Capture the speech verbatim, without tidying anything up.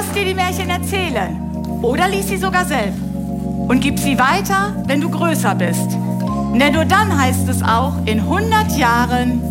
Lass dir die Märchen erzählen oder lies sie sogar selbst und gib sie weiter, wenn du größer bist. Denn nur dann heißt es auch, in hundert Jahren